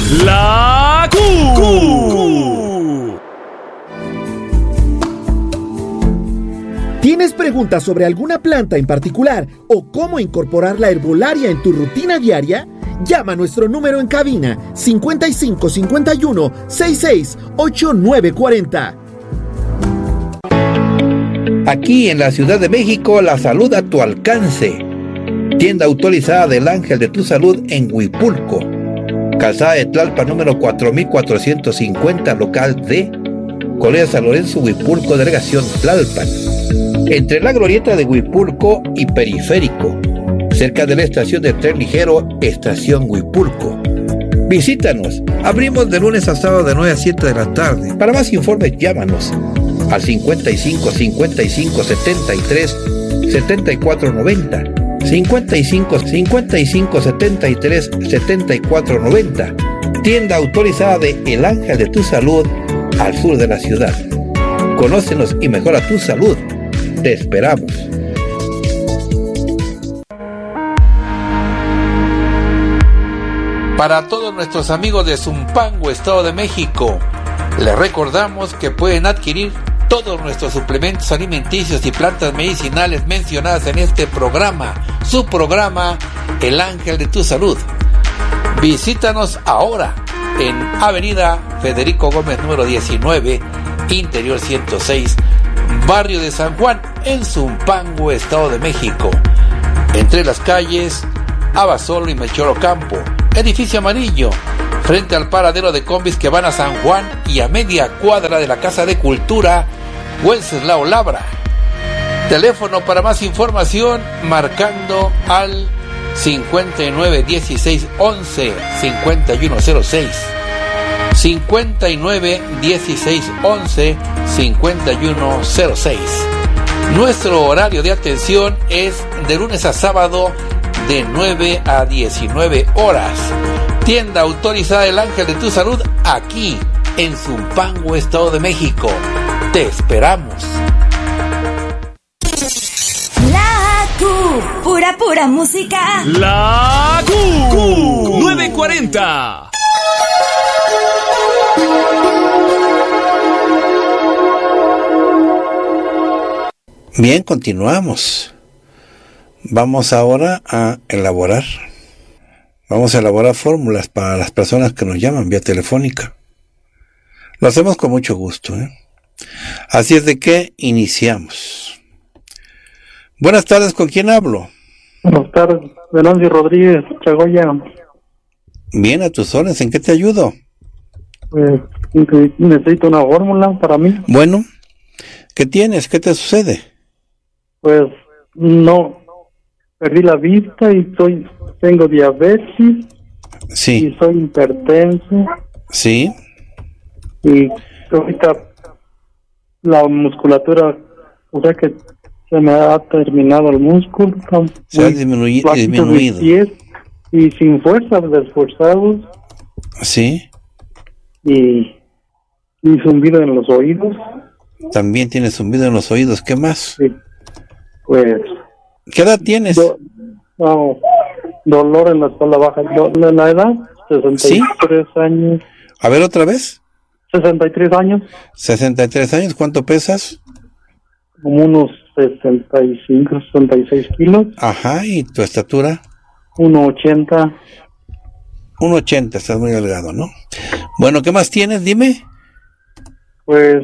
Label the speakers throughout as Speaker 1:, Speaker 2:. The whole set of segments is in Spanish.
Speaker 1: La Q.
Speaker 2: ¿Tienes preguntas sobre alguna planta en particular o cómo incorporar la herbolaria en tu rutina diaria? Llama a nuestro número en cabina 55 51 66 8940.
Speaker 3: Aquí en la Ciudad de México, la salud a tu alcance. Tienda autorizada del Ángel de tu Salud en Huipulco. Calzada de Tlalpan número 4450, local D. Colonia San Lorenzo, Huipulco, delegación Tlalpan. Entre la glorieta de Huipulco y Periférico, cerca de la estación de tren ligero, estación Huipulco. Visítanos. Abrimos de lunes a sábado de 9 a 7 de la tarde. Para más informes, llámanos al 55 55 73 74 90. 55 55 73 74 90. Tienda autorizada de El Ángel de tu Salud al sur de la ciudad. Conócenos y mejora tu salud. Te esperamos. Para todos nuestros amigos de Zumpango, Estado de México, les recordamos que pueden adquirir todos nuestros suplementos alimenticios y plantas medicinales mencionadas en este programa, su programa El Ángel de tu Salud. Visítanos ahora en Avenida Federico Gómez número 19, Interior 106, Barrio de San Juan, en Zumpango, Estado de México, entre las calles Abasolo y Melchor Ocampo. Edificio amarillo, frente al paradero de combis que van a San Juan y a media cuadra de la Casa de Cultura Wenceslao Labra. Teléfono para más información marcando al 59 16 11 5106. 59 16 11 5106. Nuestro horario de atención es de lunes a sábado de 9 a 19 horas. Tienda autorizada El Ángel de tu Salud aquí en Zumpango, Estado de México. Te esperamos.
Speaker 4: La Q, pura música.
Speaker 1: La Q 940.
Speaker 3: Bien, continuamos. Vamos ahora a elaborar fórmulas para las personas que nos llaman vía telefónica. Lo hacemos con mucho gusto, Así es de que iniciamos. Buenas tardes, ¿con quién hablo?
Speaker 5: Buenas tardes, Venancio Rodríguez, Chagoya.
Speaker 3: Bien, a tus órdenes, ¿en qué te ayudo?
Speaker 5: Pues necesito una fórmula para mí.
Speaker 3: Bueno, ¿qué tienes? ¿Qué te sucede?
Speaker 5: Pues no, perdí la vista y tengo diabetes.
Speaker 3: Sí.
Speaker 5: Y soy hipertenso.
Speaker 3: Sí.
Speaker 5: Y ahorita la musculatura, o sea que se me ha terminado el músculo.
Speaker 3: Se ha disminuido.
Speaker 5: Pies, y sin fuerza, desforzados.
Speaker 3: Sí.
Speaker 5: Y zumbido en los oídos.
Speaker 3: También tienes zumbido en los oídos, ¿qué más?
Speaker 5: Sí. Pues...
Speaker 3: ¿Qué edad tienes?
Speaker 5: Dolor en la espalda baja. La edad, 63 años.
Speaker 3: A ver, otra vez.
Speaker 5: 63 años.
Speaker 3: 63 años, ¿cuánto pesas?
Speaker 5: Como unos 65, 66 kilos.
Speaker 3: Ajá, ¿y tu estatura?
Speaker 5: 1.80.
Speaker 3: 1.80, estás muy delgado, ¿no? Bueno, ¿qué más tienes? Dime.
Speaker 5: Pues...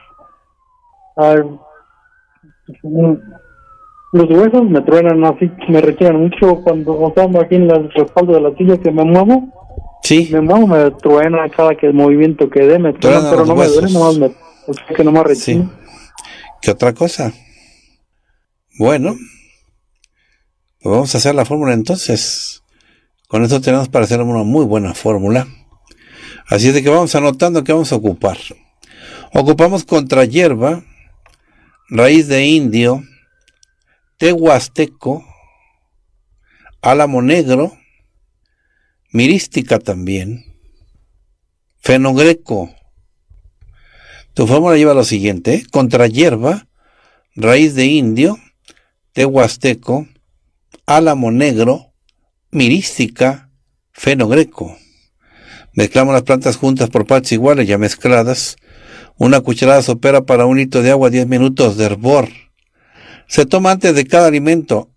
Speaker 5: los huesos me truenan así, me retiran mucho cuando estamos aquí en el respaldo de la silla que me muevo.
Speaker 3: Sí.
Speaker 5: Me muevo, me truena cada que el movimiento que dé, me truena, pero no huesos. Me duele, nomás rechina.
Speaker 3: Sí. ¿Qué otra cosa? Bueno, pues vamos a hacer la fórmula entonces. Con esto tenemos para hacer una muy buena fórmula. Así es de que vamos anotando que vamos a ocupar. Ocupamos contrahierba, raíz de indio, té huasteco, álamo negro, mirística también, fenogreco. Tu fórmula lleva lo siguiente: contrahierba, raíz de indio, té huasteco, álamo negro, mirística, fenogreco. Mezclamos las plantas juntas por partes iguales, ya mezcladas. Una cucharada sopera para 1 litro de agua, 10 minutos de hervor. Se toma antes de cada alimento,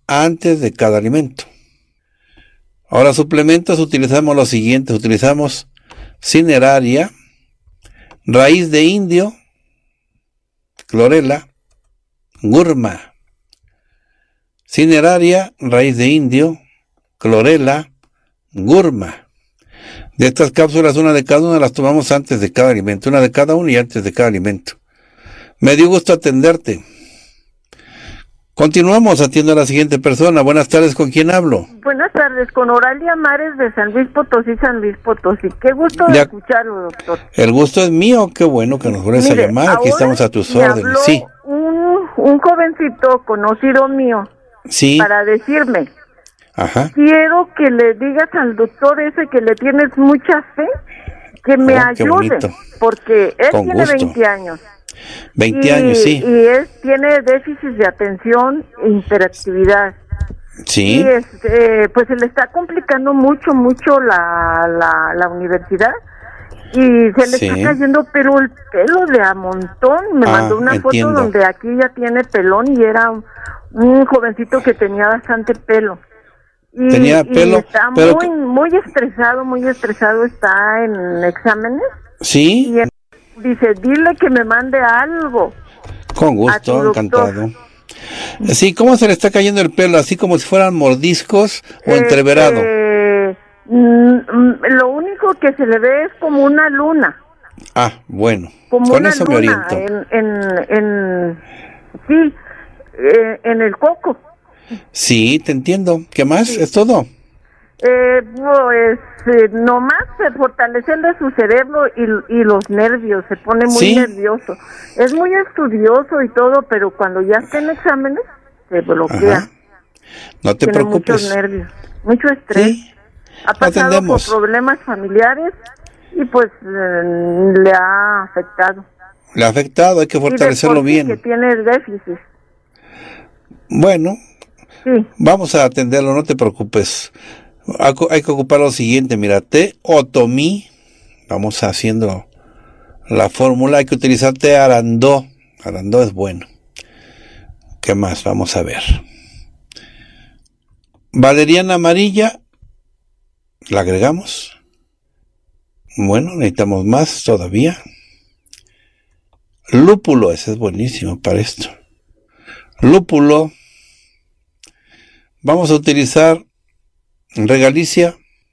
Speaker 3: Ahora, suplementos, utilizamos los siguientes. Utilizamos cineraria, raíz de indio, clorela, gurma. Cineraria, raíz de indio, clorela, gurma. De estas cápsulas, una de cada una las tomamos antes de cada alimento, una de cada uno y antes de cada alimento. Me dio gusto atenderte. Continuamos, atiendo a la siguiente persona. Buenas tardes, ¿con quién hablo?
Speaker 6: Buenas tardes, con Oralia Mares de San Luis Potosí. Qué gusto de escucharlo, doctor.
Speaker 3: El gusto es mío, qué bueno que nos vuelves a llamar. Aquí estamos a tus órdenes. Sí.
Speaker 6: Un jovencito conocido mío,
Speaker 3: sí,
Speaker 6: para decirme,
Speaker 3: ajá,
Speaker 6: quiero que le digas al doctor ese que le tienes mucha fe, que me ayude, porque él
Speaker 3: con
Speaker 6: tiene
Speaker 3: gusto.
Speaker 6: 20 años.
Speaker 3: 20 años, sí.
Speaker 6: Y él tiene déficit de atención e hiperactividad.
Speaker 3: Sí.
Speaker 6: Y pues se le está complicando mucho la universidad. Y se le está cayendo pero el pelo de a montón. Me mandó una foto donde aquí ya tiene pelón y era un jovencito que tenía bastante pelo.
Speaker 3: Tenía pelo,
Speaker 6: y está
Speaker 3: pero
Speaker 6: muy estresado, está en exámenes.
Speaker 3: Sí.
Speaker 6: Y dice, dile que me mande algo.
Speaker 3: Con gusto, encantado. Sí, ¿cómo se le está cayendo el pelo? ¿Así como si fueran mordiscos o entreverado?
Speaker 6: Lo único que se le ve es como una luna.
Speaker 3: Ah, bueno.
Speaker 6: Como
Speaker 3: con
Speaker 6: una
Speaker 3: eso
Speaker 6: luna
Speaker 3: me oriento.
Speaker 6: En el coco.
Speaker 3: Sí, te entiendo. ¿Qué más?
Speaker 6: Sí.
Speaker 3: ¿Es todo?
Speaker 6: Nomás fortalecerle su cerebro y los nervios, se pone muy nervioso. Es muy estudioso y todo, pero cuando ya está en exámenes, se bloquea.
Speaker 3: Ajá. No te
Speaker 6: Tiene
Speaker 3: preocupes.
Speaker 6: muchos nervios, mucho estrés.
Speaker 3: Sí.
Speaker 6: Ha pasado por problemas familiares y pues le ha afectado.
Speaker 3: Le ha afectado, hay que fortalecerlo bien.
Speaker 6: Que tiene déficit.
Speaker 3: Bueno,
Speaker 6: sí,
Speaker 3: vamos a atenderlo, no te preocupes. Hay que ocupar lo siguiente, mira, T-Otomí, vamos haciendo la fórmula, hay que utilizar T-Arandó, Arandó es bueno. ¿Qué más? Vamos a ver. Valeriana amarilla, la agregamos. Bueno, necesitamos más todavía. Lúpulo, ese es buenísimo para esto. Lúpulo, vamos a utilizar regalicia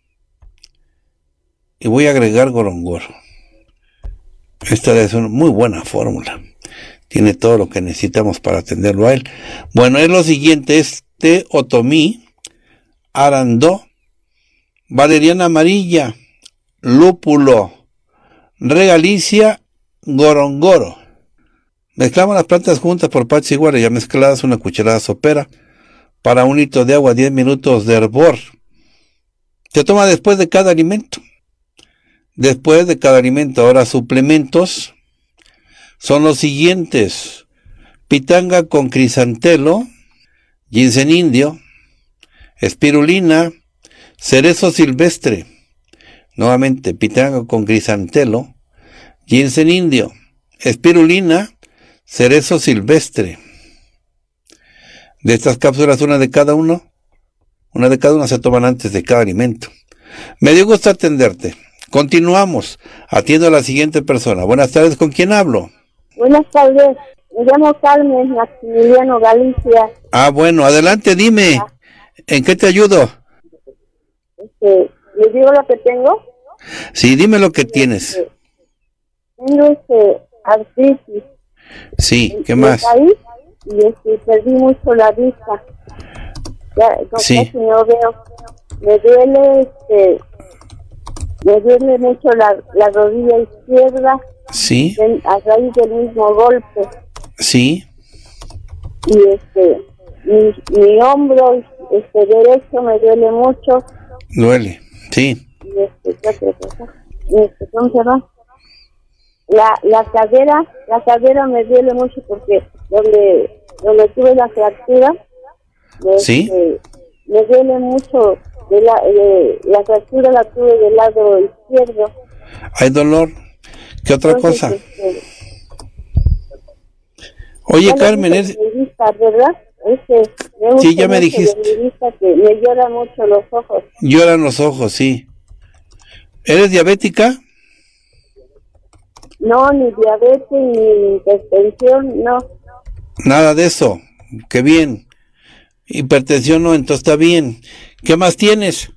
Speaker 3: y voy a agregar gorongoro. Esta es una muy buena fórmula, tiene todo lo que necesitamos para atenderlo a él. Bueno, es lo siguiente, es T-Otomí, arandó, valeriana amarilla, lúpulo, regalicia, gorongoro. Mezclamos las plantas juntas por partes iguales, ya mezcladas, una cucharada sopera para 1 litro de agua, 10 minutos de hervor. Se toma después de cada alimento. Ahora, suplementos son los siguientes: pitanga con crisantelo, ginseng indio, espirulina, cerezo silvestre. Nuevamente, pitanga con crisantelo, ginseng indio, espirulina, cerezo silvestre. De estas cápsulas, una de cada una se toman antes de cada alimento. Me dio gusto atenderte. Continuamos. Atiendo a la siguiente persona. Buenas tardes, ¿con quién hablo?
Speaker 7: Buenas tardes, me llamo Carmen Maximiliano Galicia.
Speaker 3: Ah, bueno, adelante, dime. ¿En qué te ayudo?
Speaker 7: ¿Les digo lo que tengo?
Speaker 3: Sí, dime lo que tienes.
Speaker 7: Tengo artritis.
Speaker 3: Sí, ¿qué más?
Speaker 7: Y perdí mucho la vista. Ya
Speaker 3: sí.
Speaker 7: Casi no veo. Me duele mucho la rodilla izquierda.
Speaker 3: Sí.
Speaker 7: A raíz del mismo golpe.
Speaker 3: Sí.
Speaker 7: Y mi hombro derecho me duele mucho.
Speaker 3: Duele, sí.
Speaker 7: ¿Cómo se llama? La cadera me duele mucho porque donde tuve la fractura,
Speaker 3: ¿sí?
Speaker 7: Me duele mucho la fractura la tuve del lado izquierdo.
Speaker 3: ¿Hay dolor? ¿Qué otra cosa? Oye, Carmen, ¿verdad? Sí, ya me dijiste.
Speaker 7: Que me lloran mucho los ojos.
Speaker 3: Lloran los ojos, sí. ¿Eres diabética?
Speaker 7: No, ni diabetes, ni hipertensión, no.
Speaker 3: Nada de eso. Qué bien. Hipertensión no, entonces está bien. ¿Qué más tienes?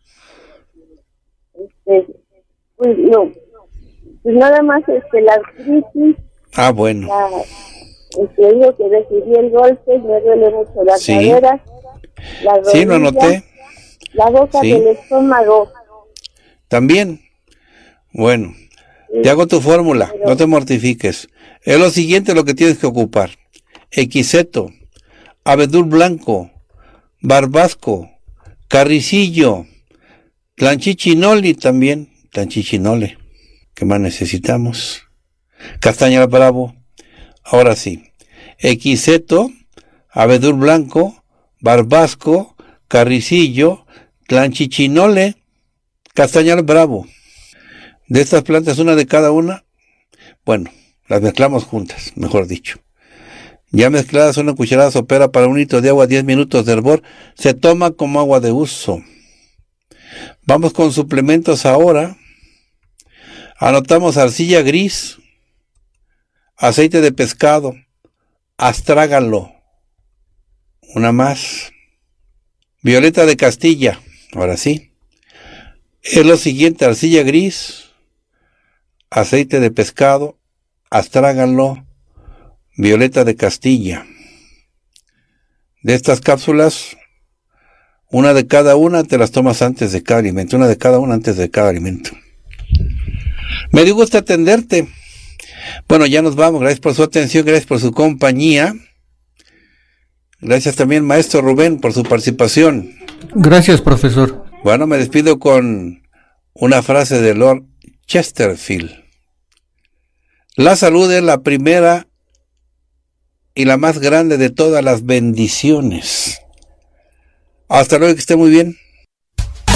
Speaker 7: Pues no. Pues nada más la artritis.
Speaker 3: Ah, bueno.
Speaker 7: Digo que recibí el golpe, me duele mucho la cadera, la rodilla,
Speaker 3: sí, lo anoté.
Speaker 7: La boca del estómago.
Speaker 3: También. Bueno, te hago tu fórmula, no te mortifiques. Es lo siguiente lo que tienes que ocupar. Equiseto, abedul blanco, barbasco, carricillo, tlanchichinoli también, tlanchichinole. ¿Qué más necesitamos? Castaña bravo. Ahora sí. Equiseto, abedul blanco, barbasco, carricillo, tlanchichinole, castañal bravo. De estas plantas, una de cada una, bueno, las mezclamos juntas, mejor dicho. Ya mezcladas, una cucharada sopera para 1 litro de agua, 10 minutos de hervor, se toma como agua de uso. Vamos con suplementos ahora. Anotamos arcilla gris, aceite de pescado, astrágalo, una más, violeta de Castilla, ahora sí. Es lo siguiente: arcilla gris, aceite de pescado, astrágalo, violeta de Castilla. De estas cápsulas, una de cada una te las tomas antes de cada alimento, una de cada una antes de cada alimento. Me dio gusto atenderte. Bueno, ya nos vamos. Gracias por su atención, gracias por su compañía. Gracias también, maestro Rubén, por su participación.
Speaker 8: Gracias, profesor.
Speaker 3: Bueno, me despido con una frase de Lord Chesterfield. La salud es la primera y la más grande de todas las bendiciones. Hasta luego, que esté muy bien.